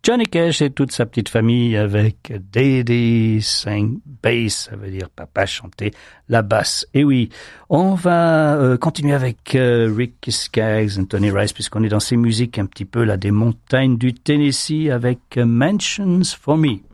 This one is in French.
Johnny Cash et toute sa petite famille avec Daddy Sing Bass, ça veut dire papa chanter la basse. Et oui, on va continuer avec Ricky Skaggs et Tony Rice puisqu'on est dans ces musiques un petit peu là des montagnes du Tennessee avec Mansions for Me.